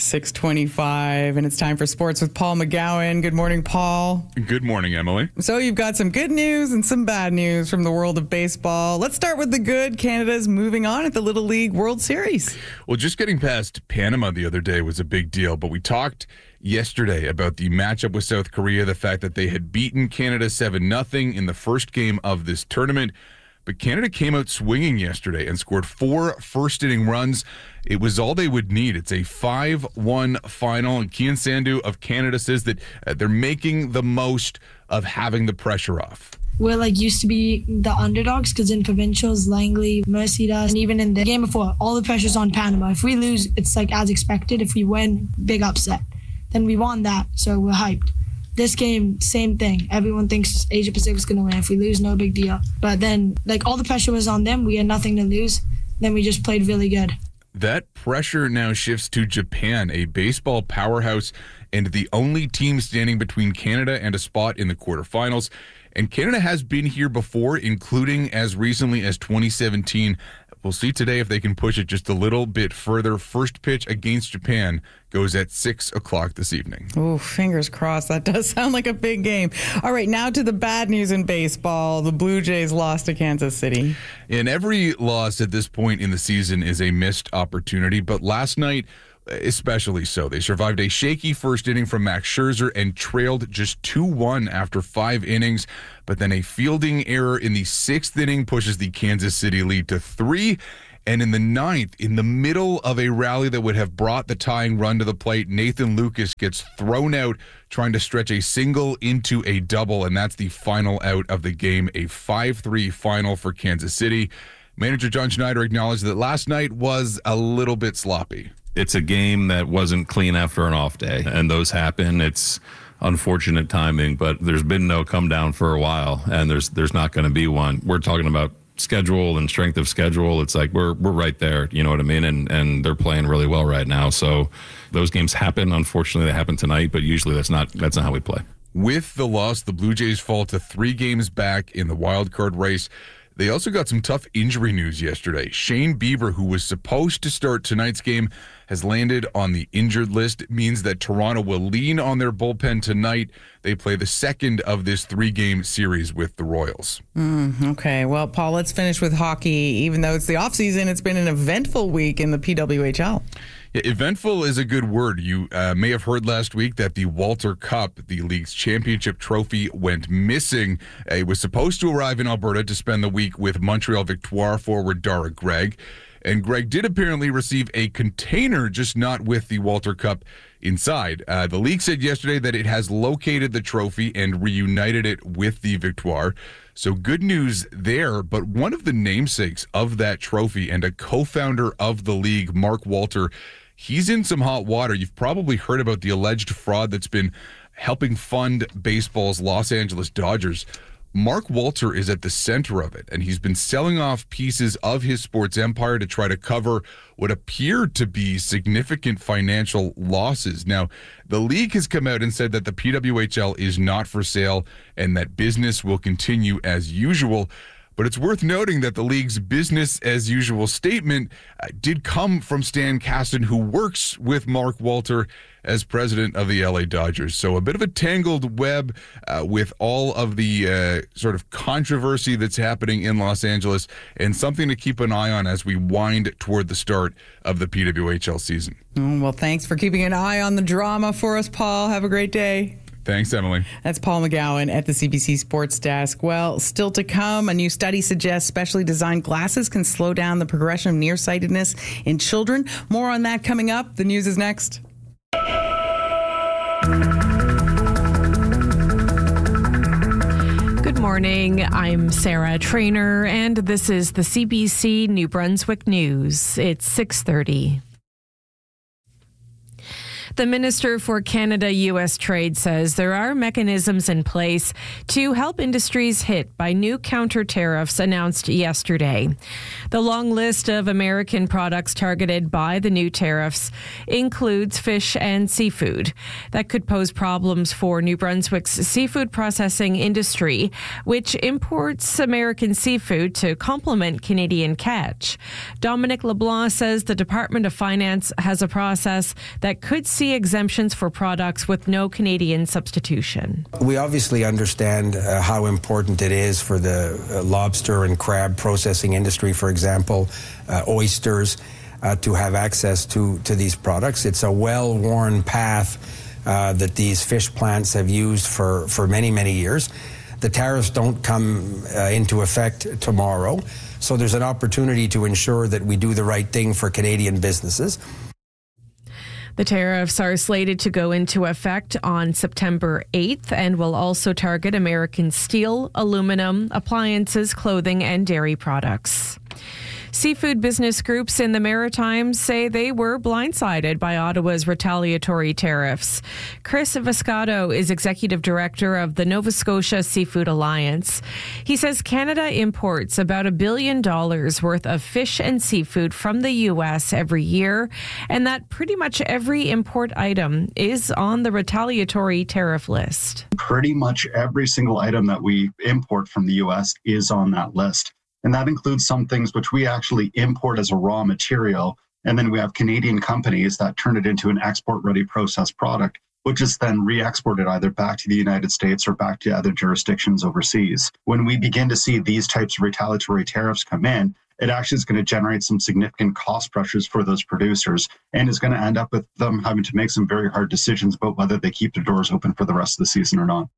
6:25, and it's time for Sports with Paul McGowan. Good morning, Paul. Good morning, Emily. So you've got some good news and some bad news from the world of baseball. Let's start with the good. Canada's moving on at the Little League World Series. Well, just getting past Panama the other day was a big deal, but we talked yesterday about the matchup with South Korea, the fact that they had beaten Canada 7-0 in the first game of this tournament. But Canada came out swinging yesterday and scored 4 first-inning runs. It was all they would need. It's a 5-1 final. And Kian Sandhu of Canada says that they're making the most of having the pressure off. We're used to be the underdogs because in provincials, Langley mercied us. And even in the game before, all the pressure's on Panama. If we lose, it's as expected. If we win, big upset. Then we won that, so we're hyped. This game, same thing. Everyone thinks Asia Pacific's going to win. If we lose, no big deal. But then, all the pressure was on them. We had nothing to lose. Then we just played really good. That pressure now shifts to Japan, a baseball powerhouse and the only team standing between Canada and a spot in the quarterfinals. And Canada has been here before, including as recently as 2017. We'll see today if they can push it just a little bit further. First pitch against Japan goes at 6 o'clock this evening. Oh, fingers crossed. That does sound like a big game. All right, now to the bad news in baseball. The Blue Jays lost to Kansas City. And every loss at this point in the season is a missed opportunity, but last night especially so. They survived a shaky first inning from Max Scherzer and trailed just 2-1 after 5 innings. But then a fielding error in the 6th inning pushes the Kansas City lead to 3. And in the 9th, in the middle of a rally that would have brought the tying run to the plate, Nathan Lucas gets thrown out trying to stretch a single into a double. And that's the final out of the game, a 5-3 final for Kansas City. Manager John Schneider acknowledged that last night was a little bit sloppy. It's a game that wasn't clean after an off day, and those happen. It's unfortunate timing, but there's been no come down for a while, and there's not going to be one. We're talking about schedule and strength of schedule. It's we're right there, you know what I mean? And they're playing really well right now. So those games happen. Unfortunately, they happen tonight, but usually that's not how we play. With the loss, the Blue Jays fall to 3 games back in the wild card race. They also got some tough injury news yesterday. Shane Bieber, who was supposed to start tonight's game, has landed on the injured list. It means that Toronto will lean on their bullpen tonight. They play the second of this 3-game series with the Royals. Okay, well, Paul, let's finish with hockey. Even though it's the offseason, it's been an eventful week in the PWHL. Yeah, eventful is a good word. You may have heard last week that the Walter Cup, the league's championship trophy, went missing. It was supposed to arrive in Alberta to spend the week with Montreal Victoire forward Dara Gregg. And Gregg did apparently receive a container, just not with the Walter Cup inside. The league said yesterday that it has located the trophy and reunited it with the Victoire. So good news there, but one of the namesakes of that trophy and a co-founder of the league, Mark Walter, he's in some hot water. You've probably heard about the alleged fraud that's been helping fund baseball's Los Angeles Dodgers. Mark Walter is at the center of it, and he's been selling off pieces of his sports empire to try to cover what appeared to be significant financial losses. Now, the league has come out and said that the PWHL is not for sale and that business will continue as usual. But it's worth noting that the league's business as usual statement did come from Stan Kasten, who works with Mark Walter as president of the LA Dodgers. So a bit of a tangled web with all of the sort of controversy that's happening in Los Angeles, and something to keep an eye on as we wind toward the start of the PWHL season. Well, thanks for keeping an eye on the drama for us, Paul. Have a great day. Thanks, Emily. That's Paul McGowan at the CBC Sports Desk. Well, still to come, a new study suggests specially designed glasses can slow down the progression of nearsightedness in children. More on that coming up. The news is next. Good morning. I'm Sarah Trainer, and this is the CBC New Brunswick News. It's 6:30. The Minister for Canada-U.S. Trade says there are mechanisms in place to help industries hit by new counter tariffs announced yesterday. The long list of American products targeted by the new tariffs includes fish and seafood. That could pose problems for New Brunswick's seafood processing industry, which imports American seafood to complement Canadian catch. Dominic LeBlanc says the Department of Finance has a process that could see exemptions for products with no Canadian substitution. We obviously understand how important it is for the lobster and crab processing industry, for example, oysters, to have access to these products. It's a well-worn path that these fish plants have used for many, many years. The tariffs don't come into effect tomorrow, so there's an opportunity to ensure that we do the right thing for Canadian businesses. The tariffs are slated to go into effect on September 8th and will also target American steel, aluminum, appliances, clothing, and dairy products. Seafood business groups in the Maritimes say they were blindsided by Ottawa's retaliatory tariffs. Chris Viscato is executive director of the Nova Scotia Seafood Alliance. He says Canada imports about $1 billion worth of fish and seafood from the U.S. every year, and that pretty much every import item is on the retaliatory tariff list. Pretty much every single item that we import from the U.S. is on that list. And that includes some things which we actually import as a raw material. And then we have Canadian companies that turn it into an export-ready processed product, which is then re-exported either back to the United States or back to other jurisdictions overseas. When we begin to see these types of retaliatory tariffs come in, it actually is going to generate some significant cost pressures for those producers and is going to end up with them having to make some very hard decisions about whether they keep their doors open for the rest of the season or not.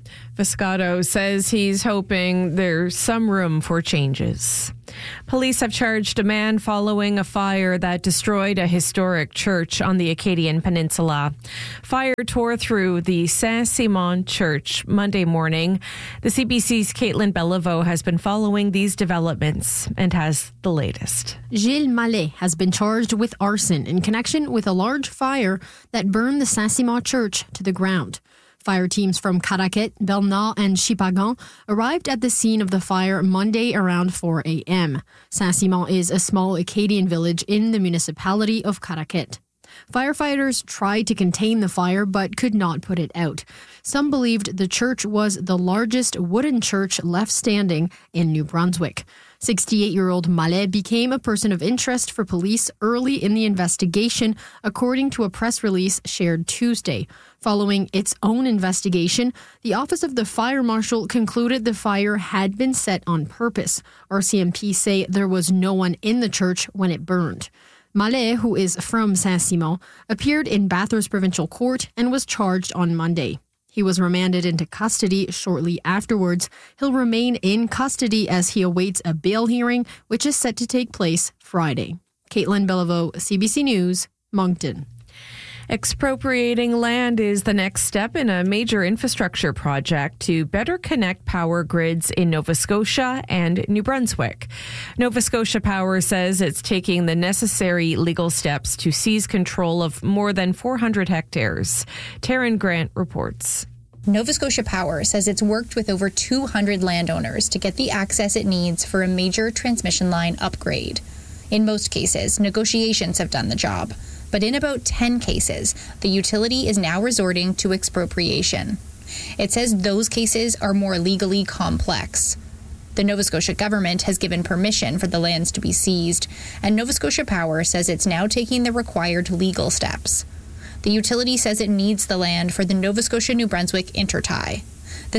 Viscato says he's hoping there's some room for changes. Police have charged a man following a fire that destroyed a historic church on the Acadian Peninsula. Fire tore through the Saint-Simon Church Monday morning. The CBC's Caitlin Beliveau has been following these developments and has the latest. Gilles Mallet has been charged with arson in connection with a large fire that burned the Saint-Simon Church to the ground. Fire teams from Caraquet, Bernard, and Chipagan arrived at the scene of the fire Monday around 4 a.m. Saint-Simon is a small Acadian village in the municipality of Caraquet. Firefighters tried to contain the fire but could not put it out. Some believed the church was the largest wooden church left standing in New Brunswick. 68-year-old Mallet became a person of interest for police early in the investigation, according to a press release shared Tuesday. Following its own investigation, the Office of the Fire Marshal concluded the fire had been set on purpose. RCMP say there was no one in the church when it burned. Mallet, who is from Saint-Simon, appeared in Bathurst Provincial Court and was charged on Monday. He was remanded into custody shortly afterwards. He'll remain in custody as he awaits a bail hearing, which is set to take place Friday. Caitlin Beliveau, CBC News, Moncton. Expropriating land is the next step in a major infrastructure project to better connect power grids in Nova Scotia and New Brunswick. Nova Scotia Power says it's taking the necessary legal steps to seize control of more than 400 hectares. Taryn Grant reports. Nova Scotia Power says it's worked with over 200 landowners to get the access it needs for a major transmission line upgrade. In most cases, negotiations have done the job. But in about 10 cases, the utility is now resorting to expropriation. It says those cases are more legally complex. The Nova Scotia government has given permission for the lands to be seized, and Nova Scotia Power says it's now taking the required legal steps. The utility says it needs the land for the Nova Scotia-New Brunswick intertie. The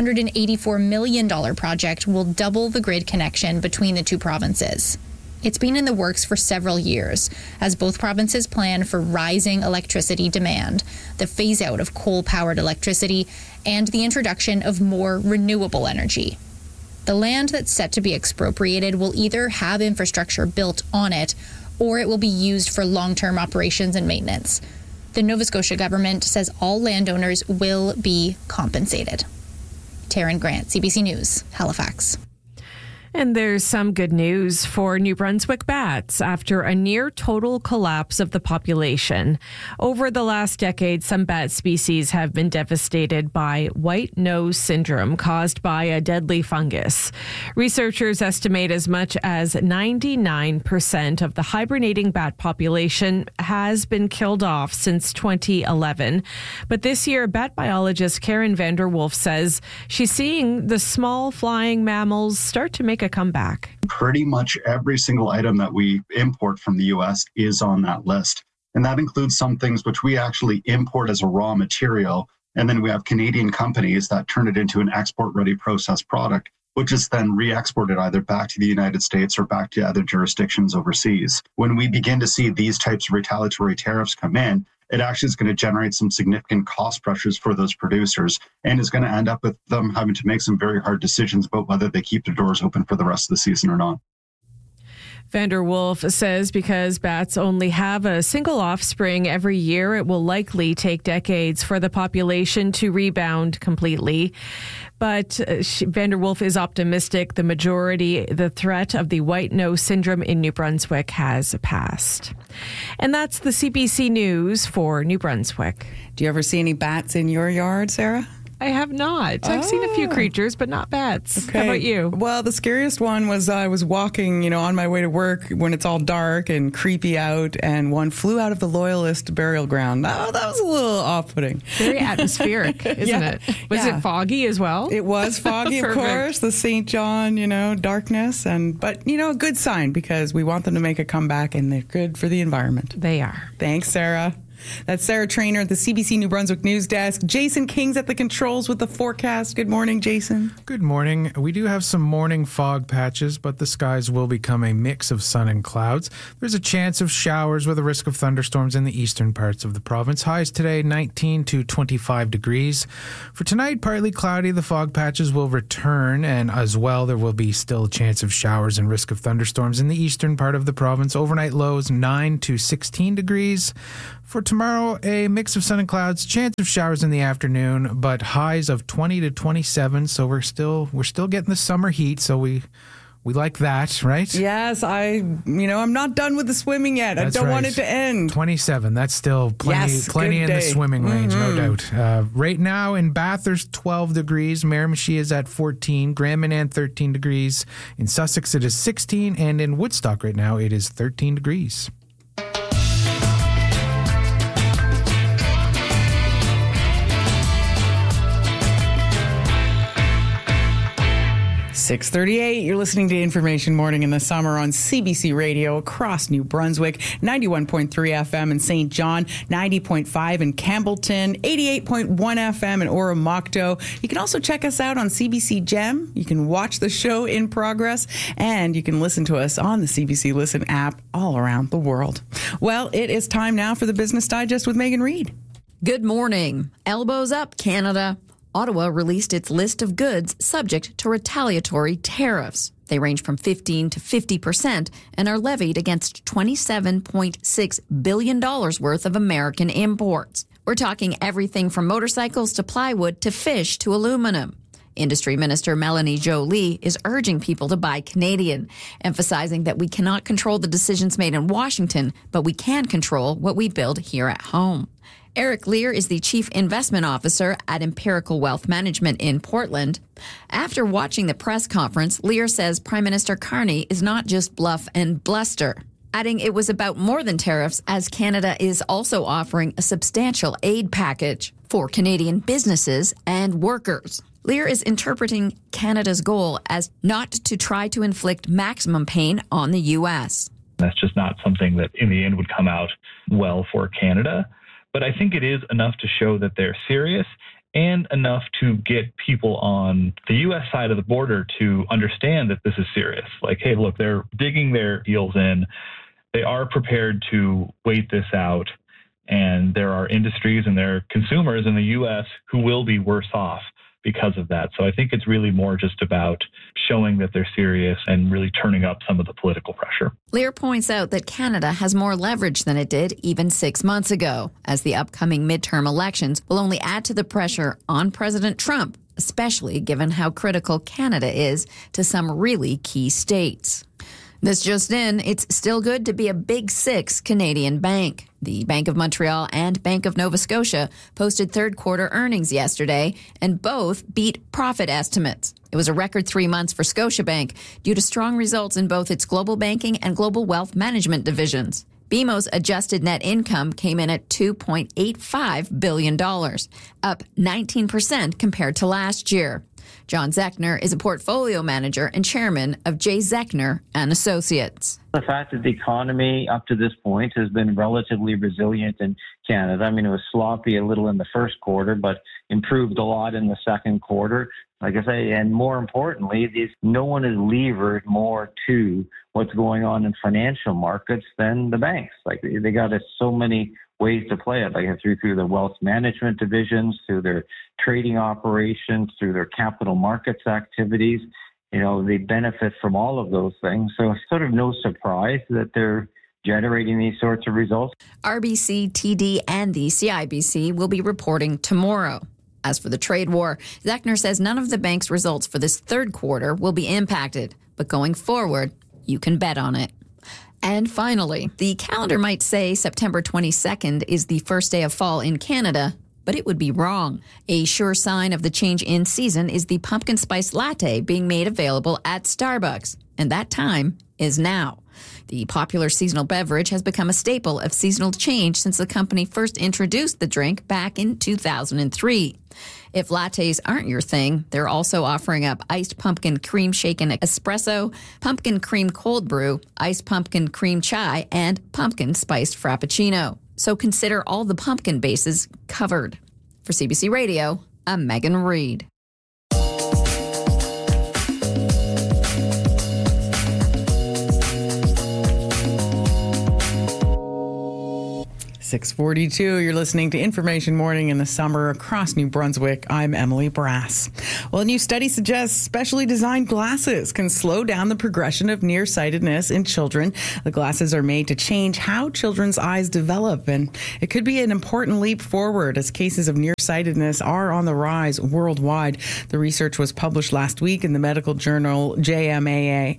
$684 million project will double the grid connection between the two provinces. It's been in the works for several years, as both provinces plan for rising electricity demand, the phase-out of coal-powered electricity, and the introduction of more renewable energy. The land that's set to be expropriated will either have infrastructure built on it, or it will be used for long-term operations and maintenance. The Nova Scotia government says all landowners will be compensated. Taryn Grant, CBC News, Halifax. And there's some good news for New Brunswick bats after a near total collapse of the population. Over the last decade, some bat species have been devastated by white nose syndrome caused by a deadly fungus. Researchers estimate as much as 99% of the hibernating bat population has been killed off since 2011. But this year, bat biologist Karen Vander Wolf says she's seeing the small flying mammals start to make a comeback. Pretty much every single item that we import from the U.S. is on that list. And that includes some things which we actually import as a raw material. And then we have Canadian companies that turn it into an export-ready processed product, which is then re-exported either back to the United States or back to other jurisdictions overseas. When we begin to see these types of retaliatory tariffs come in, it actually is going to generate some significant cost pressures for those producers and is going to end up with them having to make some very hard decisions about whether they keep their doors open for the rest of the season or not. Vander Wolf says because bats only have a single offspring every year, it will likely take decades for the population to rebound completely. But Vander Wolf is optimistic the threat of the white nose syndrome in New Brunswick has passed. And that's the CBC News for New Brunswick. Do you ever see any bats in your yard, Sarah? I have not. I've seen a few creatures, but not bats. Okay. How about you? Well, the scariest one was I was walking, on my way to work when it's all dark and creepy out, and one flew out of the Loyalist burial ground. Oh, that was a little off-putting. Very atmospheric, isn't it? Was it foggy as well? It was foggy, of course. The St. John, darkness. But a good sign because we want them to make a comeback, and they're good for the environment. They are. Thanks, Sarah. That's Sarah Trainer at the CBC New Brunswick News Desk. Jason King's at the controls with the forecast. Good morning, Jason. Good morning. We do have some morning fog patches, but the skies will become a mix of sun and clouds. There's a chance of showers with a risk of thunderstorms in the eastern parts of the province. Highs today, 19 to 25 degrees. For tonight, partly cloudy. The fog patches will return, and as well, there will be still a chance of showers and risk of thunderstorms in the eastern part of the province. Overnight lows, 9 to 16 degrees. For tomorrow, a mix of sun and clouds, chance of showers in the afternoon, but highs of 20 to 27. So we're still getting the summer heat. So we like that, right? Yes, I'm not done with the swimming yet. That's I don't want right. it to end. 27. That's still plenty in the swimming range, no doubt. Right now in Bath, there's 12 degrees. Miramichi is at 14. Grand Manan, 13 degrees. In Sussex, it is 16. And in Woodstock right now, it is 13 degrees. 6:38. You're listening to Information Morning in the Summer on CBC Radio across New Brunswick, 91.3 FM in St. John, 90.5 in Campbellton, 88.1 FM in Oromocto. You can also check us out on CBC Gem. You can watch the show in progress, and you can listen to us on the CBC Listen app all around the world. Well, it is time now for the Business Digest with Megan Reid. Good morning. Elbows up, Canada. Ottawa released its list of goods subject to retaliatory tariffs. They range from 15 to 50% and are levied against $27.6 billion worth of American imports. We're talking everything from motorcycles to plywood to fish to aluminum. Industry Minister Melanie Joly is urging people to buy Canadian, emphasizing that we cannot control the decisions made in Washington, but we can control what we build here at home. Eric Lear is the Chief Investment Officer at Empirical Wealth Management in Portland. After watching the press conference, Lear says Prime Minister Carney is not just bluff and bluster, adding it was about more than tariffs as Canada is also offering a substantial aid package for Canadian businesses and workers. Lear is interpreting Canada's goal as not to try to inflict maximum pain on the U.S. That's just not something that in the end would come out well for Canada. But I think it is enough to show that they're serious and enough to get people on the U.S. side of the border to understand that this is serious. Like, hey, look, they're digging their heels in. They are prepared to wait this out. And there are industries and there are consumers in the U.S. who will be worse off because of that. So I think it's really more just about showing that they're serious and really turning up some of the political pressure. Lear points out that Canada has more leverage than it did even 6 months ago, as the upcoming midterm elections will only add to the pressure on President Trump, especially given how critical Canada is to some really key states. This just in, it's still good to be a Big Six Canadian bank. The Bank of Montreal and Bank of Nova Scotia posted third quarter earnings yesterday, and both beat profit estimates. It was a record 3 months for Scotiabank due to strong results in both its global banking and global wealth management divisions. BMO's adjusted net income came in at $2.85 billion, up 19% compared to last year. John Zechner is a portfolio manager and chairman of J. Zechner and Associates. The fact that the economy up to this point has been relatively resilient in Canada. I mean, it was sloppy a little in the first quarter, but improved a lot in the second quarter. Like I say, and more importantly, no one is levered more to what's going on in financial markets than the banks. Like they got so many ways to play it, like through their wealth management divisions, through their trading operations, through their capital markets activities. You know, they benefit from all of those things. So it's sort of no surprise that they're generating these sorts of results. RBC, TD, and the CIBC will be reporting tomorrow. As for the trade war, Zechner says none of the bank's results for this third quarter will be impacted. But going forward, you can bet on it. And finally, the calendar might say September 22nd is the first day of fall in Canada, but it would be wrong. A sure sign of the change in season is the pumpkin spice latte being made available at Starbucks, and that time is now. The popular seasonal beverage has become a staple of seasonal change since the company first introduced the drink back in 2003. If lattes aren't your thing, they're also offering up iced pumpkin cream shaken espresso, pumpkin cream cold brew, iced pumpkin cream chai, and pumpkin spiced frappuccino. So consider all the pumpkin bases covered. For CBC Radio, I'm Megan Reed. .642, you're listening to Information Morning in the summer across New Brunswick. I'm Emily Brass. Well, a new study suggests specially designed glasses can slow down the progression of nearsightedness in children. The glasses are made to change how children's eyes develop, and it could be an important leap forward as cases of nearsightedness are on the rise worldwide. The research was published last week in the medical journal JAMA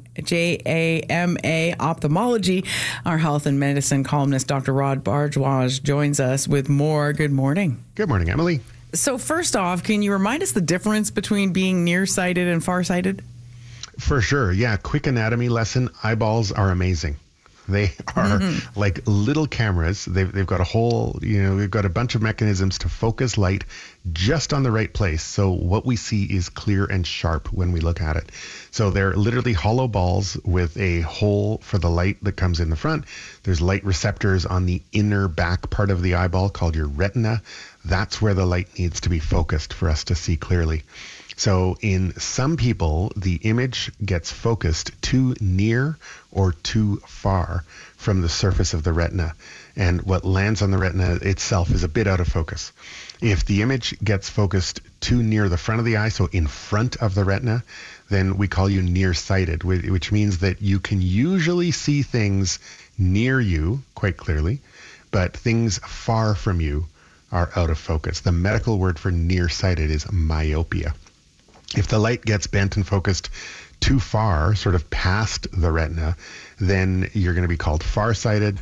Ophthalmology. Our health and medicine columnist, Dr. Rod Bardwaj, joins us with more. Good morning. Good morning, Emily. So first off, can you remind us the difference between being nearsighted and farsighted? For sure. Yeah. Quick anatomy lesson. Eyeballs are amazing. They are like little cameras. They've got a whole, we've got a bunch of mechanisms to focus light just on the right place. So what we see is clear and sharp when we look at it. So they're literally hollow balls with a hole for the light that comes in the front. There's light receptors on the inner back part of the eyeball called your retina. That's where the light needs to be focused for us to see clearly. So in some people, the image gets focused too near or too far from the surface of the retina. And what lands on the retina itself is a bit out of focus. If the image gets focused too near the front of the eye, so in front of the retina, then we call you nearsighted, which means that you can usually see things near you quite clearly, but things far from you are out of focus. The medical word for nearsighted is myopia. If the light gets bent and focused too far, sort of past the retina, then you're going to be called farsighted.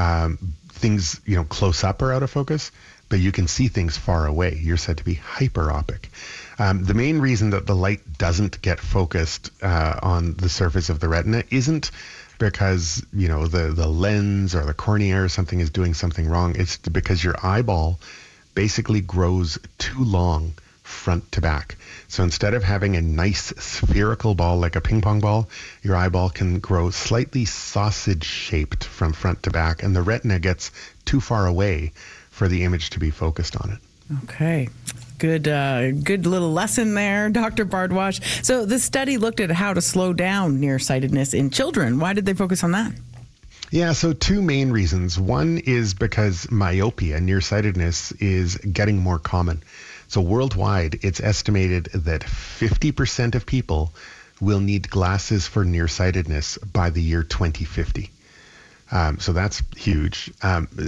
Things, close up are out of focus, but you can see things far away. You're said to be hyperopic. The main reason that the light doesn't get focused on the surface of the retina isn't because, the lens or the cornea or something is doing something wrong. It's because your eyeball basically grows too long front to back. So instead of having a nice spherical ball like a ping pong ball, your eyeball can grow slightly sausage shaped from front to back, and the retina gets too far away for the image to be focused on it. Okay. Good little lesson there, Dr. Bardwaj. So this study looked at how to slow down nearsightedness in children. Why did they focus on that? Yeah, so two main reasons. One is because myopia, nearsightedness, is getting more common. So worldwide, it's estimated that 50% of people will need glasses for nearsightedness by the year 2050. So that's huge.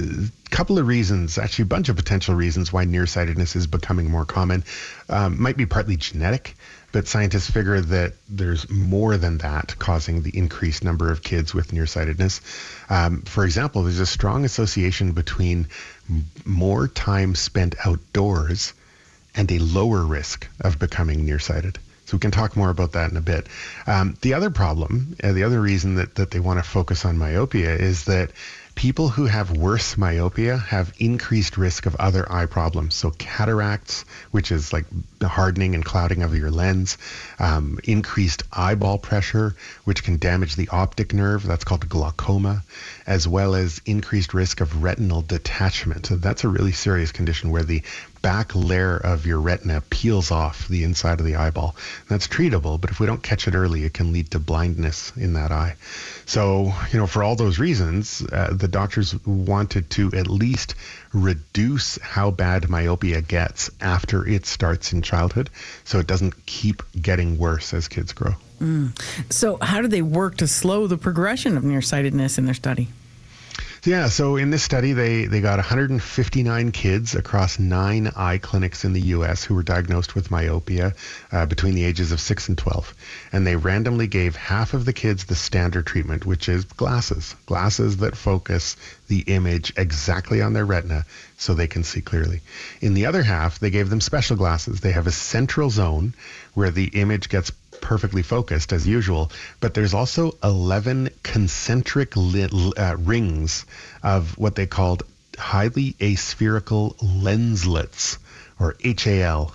couple of reasons, actually a bunch of potential reasons why nearsightedness is becoming more common. Might be partly genetic, but scientists figure that there's more than that causing the increased number of kids with nearsightedness. For example, there's a strong association between more time spent outdoors and a lower risk of becoming nearsighted. So we can talk more about that in a bit. The other problem, the other reason that they want to focus on myopia is that people who have worse myopia have increased risk of other eye problems. So cataracts, which is like the hardening and clouding of your lens, increased eyeball pressure, which can damage the optic nerve, that's called glaucoma, as well as increased risk of retinal detachment. So that's a really serious condition where the back layer of your retina peels off the inside of the eyeball. That's treatable, but if we don't catch it early, it can lead to blindness in that eye. So, for all those reasons, the doctors wanted to at least reduce how bad myopia gets after it starts in childhood, so it doesn't keep getting worse as kids grow. So how do they work to slow the progression of nearsightedness in their study? Yeah, so in this study, they got 159 kids across 9 eye clinics in the U.S. who were diagnosed with myopia between the ages of 6 and 12. And they randomly gave half of the kids the standard treatment, which is glasses that focus the image exactly on their retina so they can see clearly. In the other half, they gave them special glasses. They have a central zone where the image gets perfectly focused as usual, but there's also 11 concentric rings of what they called highly aspherical lenslets, or HAL.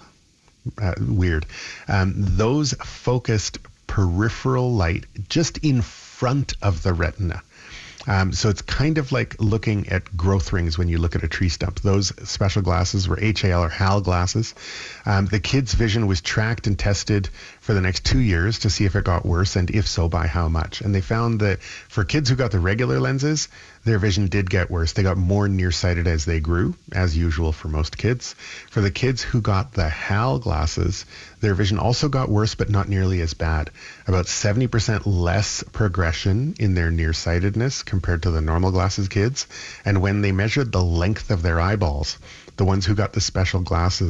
Weird. Those focused peripheral light just in front of the retina. So it's kind of like looking at growth rings when you look at a tree stump. Those special glasses were HAL or HAL glasses. The kids' vision was tracked and tested for the next 2 years to see if it got worse, and if so, by how much. And they found that for kids who got the regular lenses, their vision did get worse. They got more nearsighted as they grew, as usual for most kids. For the kids who got the HAL glasses, their vision also got worse, but not nearly as bad. About 70% less progression in their nearsightedness compared to the normal glasses kids. And when they measured the length of their eyeballs, the ones who got the special glasses